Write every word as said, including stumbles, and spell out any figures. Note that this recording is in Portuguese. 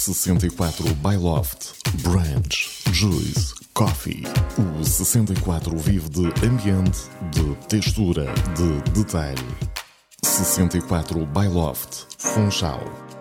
sessenta e quatro by Loft, Branch, Juice, Coffee. O sessenta e quatro vive de ambiente, de textura, de detalhe. sessenta e quatro by Loft, Funchal.